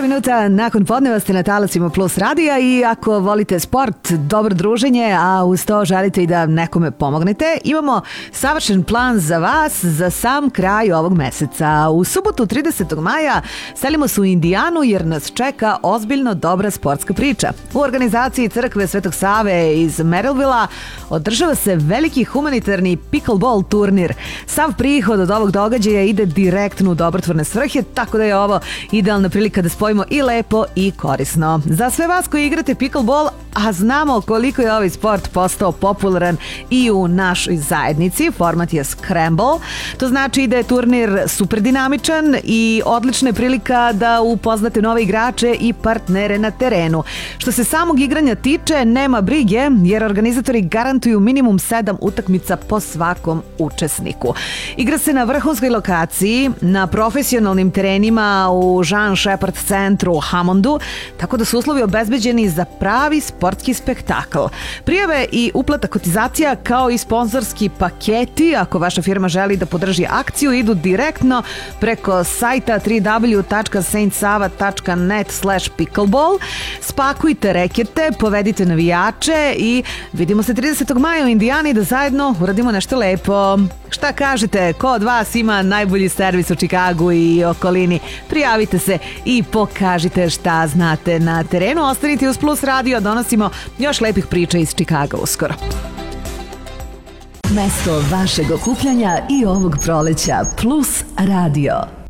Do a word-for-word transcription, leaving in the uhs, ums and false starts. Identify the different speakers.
Speaker 1: Par minuta nakon podneva ste na talasima Plus radija i ako volite sport, dobro druženje, a uz to želite i da nekome pomognete, imamo savršen plan za vas za sam kraj ovog meseca. U subotu tridesetog maja selimo se u Indijanu jer nas čeka ozbiljno dobra sportska priča. U organizaciji Crkve Svetog Save iz Merrillvilla održava se veliki humanitarni pickleball turnir. Sav prihod od ovog događaja ide direktno u dobrotvorne svrhe, tako da je ovo idealna prilika da spojimo i lepo i korisno. Za sve vas koji igrate pickleball, a znamo koliko je ovaj sport postao popularan i u našoj zajednici, format je Scramble. To znači da je turnir super dinamičan i odlična je prilika da upoznate nove igrače i partnere na terenu. Što se samog igranja tiče, nema brige jer organizatori garantuju minimum sedam utakmica po svakom učesniku. Igra se na vrhunskoj lokaciji, na profesionalnim terenima u Jean Shepherd centru u Hammondu, tako da su uslovi obezbeđeni za pravi sportski spektakl. Prijave i uplata kotizacija kao i sponzorski paketi, ako vaša firma želi da podrži akciju, idu direktno preko sajta w w w tačka saint sava tačka net slash pickleball. Spakujte rekete, povedite navijače i vidimo se tridesetog maja u Indijani da zajedno uradimo nešto lepo. Šta kažete, ko od vas ima najbolji servis u Čikagu i okolini? Prijavite se i pokažite šta znate na terenu. Ostanite uz Plus radio, donosimo još lepih priča iz Čikaga uskoro.
Speaker 2: Mesto vašeg okupljanja i ovog proleća Plus radio.